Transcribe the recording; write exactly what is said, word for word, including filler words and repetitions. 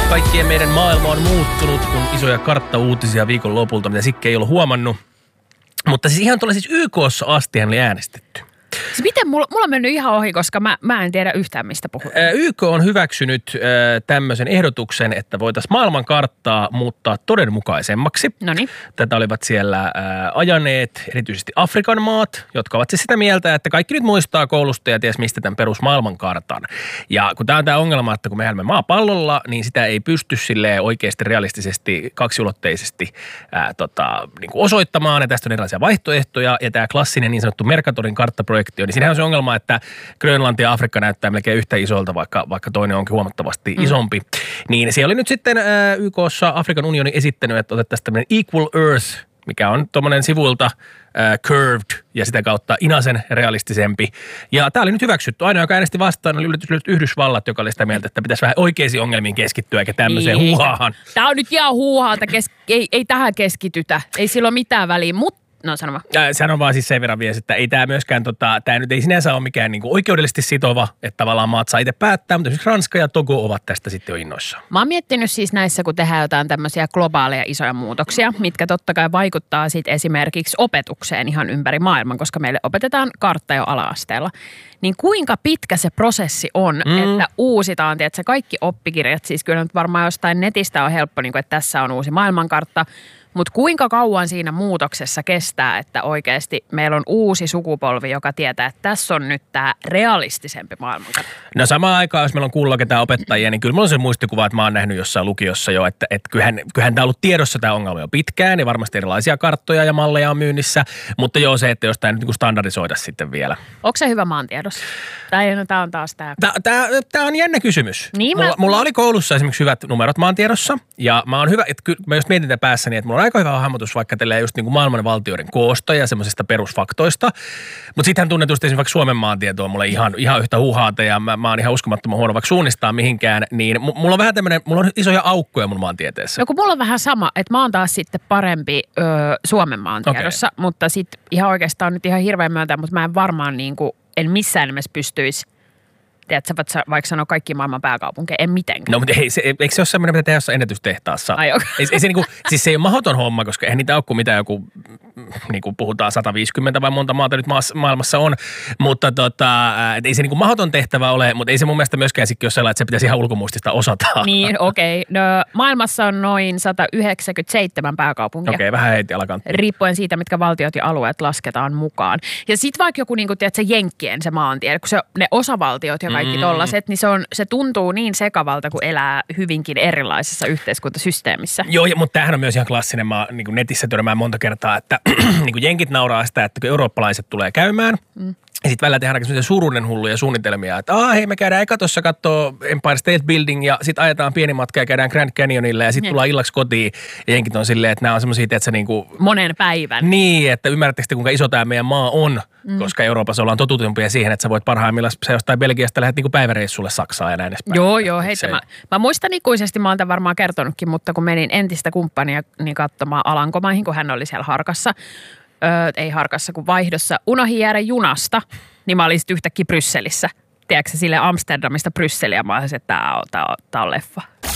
Kaikkien meidän maailma on muuttunut, kun isoja karttauutisia viikon lopulta, mitä Sikke ei ollut huomannut. Mutta siis ihan tuolla siis Y K:ssa asti hän oli äänestetty. Siis miten mulla, mulla on mennyt ihan ohi, koska mä, mä en tiedä yhtään mistä puhutaan. Y K on hyväksynyt äh, tämmöisen ehdotuksen, että voitaisiin maailmankarttaa muuttaa todenmukaisemmaksi. Noniin. Tätä olivat siellä äh, ajaneet erityisesti Afrikan maat, jotka ovat siis sitä mieltä, että kaikki nyt muistaa koulusta ja ties mistä tämän perusmaailmankartan. Ja kun tämä on tämä ongelma, että kun me elämme maapallolla, niin sitä ei pysty silleen oikeasti realistisesti, kaksiulotteisesti äh, tota, niin kuin osoittamaan. Ja tästä on erilaisia vaihtoehtoja ja tämä klassinen niin sanottu Mercatorin karttaprojekti, niin siinähän on se ongelma, että Grönlanti ja Afrikka näyttää melkein yhtä isolta, vaikka, vaikka toinen onkin huomattavasti mm. isompi. Niin siellä oli nyt sitten äh, Y K:ssa Afrikan unioni esittänyt, että otettaisiin tämmöinen Equal Earth, mikä on tuommoinen sivuilta äh, curved ja sitä kautta inasen realistisempi. Ja tämä oli nyt hyväksytty. Ainoa, joka äänesti vastaan, oli Yhdysvallat, joka oli sitä mieltä, että pitäisi vähän oikeisiin ongelmiin keskittyä, eikä tämmöiseen niin. huuhaahan. Tämä on nyt ihan huuhaata. Kes- ei, ei tähän keskitytä. Ei sillä ole mitään väliä, mutta no sano vaan. Sanon vaan siis sen verran vielä, että ei tämä myöskään, tota, tämä nyt ei sinänsä ole mikään niinku oikeudellisesti sitova, että tavallaan maat saa itse päättää, mutta esimerkiksi Ranska ja Togo ovat tästä sitten jo innoissaan. Mä oon miettinyt siis näissä, kun tehdään jotain tämmöisiä globaaleja isoja muutoksia, mitkä totta kai vaikuttaa sitten esimerkiksi opetukseen ihan ympäri maailman, koska meille opetetaan kartta jo ala-asteella. Niin kuinka pitkä se prosessi on, mm. että uusitaan, tiedätkö, kaikki oppikirjat, siis kyllä nyt varmaan jostain netistä on helppo, niin kuin, että tässä on uusi maailmankartta, mutta kuinka kauan siinä muutoksessa kestää, että oikeasti meillä on uusi sukupolvi, joka tietää, että tässä on nyt tämä realistisempi maailmankartta? No samaan aikaan, jos meillä on kuulla ketään opettajia, niin kyllä mulla on se muistikuva, että mä oon nähnyt jossain lukiossa jo, että, että kyllähän, kyllähän tämä on ollut tiedossa tämä ongelma jo pitkään ja varmasti erilaisia karttoja ja malleja on myynnissä, mutta joo se, että jos tämä nyt niin standardisoida sitten vielä. Onko se hyvä maantiedossa? Tai no, tämä on taas tämä. Tämä on jännä kysymys. Niin mulla, mä... mulla oli koulussa esimerkiksi hyvät numerot maantiedossa ja mä oon hyvä, että kyllä mä just mietin tätä päässäni, että mulla on aika hyvä hahmotus vaikka tälleen just niin kuin maailman valtioiden koosta ja semmoisista perusfaktoista. Mutta sittenhän tunnetusti esimerkiksi Suomen maantieto on mulle ihan, ihan yhtä huuhaata ja mä, mä oon ihan uskomattoman huono vaikka suunnistaa mihinkään. Niin mulla on vähän tämmöinen, mulla on isoja aukkoja mun maantieteessä. No kun mulla on vähän sama, että mä oon taas sitten parempi ö, Suomen maantiedossa, okay. Mutta sitten ihan oikeastaan nyt ihan hirveän myöntää, mutta mä en varmaan niin kuin, en missään nimessä pystyisi. Tiedätkö, sä vaikka sanoa kaikki maailman pääkaupunkeja, en mitenkään. No, mutta ei, se, eikö se ole semmoinen, mitä tehdä jossain ennätystehtaassa? Ai okay. ei, ei se, niinku, siis se ei ole mahdoton homma, koska eihän niitä ole kuin mitä joku, niin kuin puhutaan sata viisikymmentä vai monta maata nyt maailmassa on. Mutta tota, ei se niinku mahdoton tehtävä ole, mutta ei se mun mielestä myöskään sikki ole sellainen, että se pitäisi ihan ulkomuistista osata. Niin, okei. Okay. No maailmassa on noin sata yhdeksänkymmentäseitsemän pääkaupunkia. Okei, okay, vähän heiti alakanttiin. Riippuen siitä, mitkä valtiot ja alueet lasketaan mukaan. Ja sitten vaikka joku, niin kuin, tiedätkö, Jenkkien se maantiede, kun se, ne osavaltiot ja kaikki mm. tollaset, niin se, on, se tuntuu niin sekavalta, kun elää hyvinkin erilaisessa yhteiskuntasysteemissä. Joo, mutta tämähän on myös ihan klassinen. Mä niin kuin netissä törmään monta kertaa, että niin kuin jenkit nauraa sitä, että kun eurooppalaiset tulee käymään, mm. ja sitten välillä tehdään sellaisia surunen hulluja suunnitelmia, että aah hei me käydään eka tuossa kattoo Empire State Building ja sitten ajetaan pieni matka ja käydään Grand Canyonille ja sitten tullaan illaksi kotiin ja jenkit on silleen, että nämä on semmoisia, että se niinku... Monen päivän. Niin, että ymmärrättekö te kuinka iso tämä meidän maa on, mm. koska Euroopassa ollaan totutumpia siihen, että sä voit parhaimmillaan sä jostain Belgiasta lähdet niinku päiväreissulle Saksaan ja näin edespäin. Joo, joo, hei mä, mä muistan ikuisesti, mä oon tämän varmaan kertonutkin, mutta kun menin entistä kumppania niin katsomaan Alankomaihin, kun hän oli siellä Harkassa, Öö, ei Harkassa kuin vaihdossa, unohin jäädä junasta, niin mä olin sitten yhtäkkiä Brysselissä. Tiedätkö sille Amsterdamista Brysseliä, mä olisin, että tää on, tää on, tää on leffa.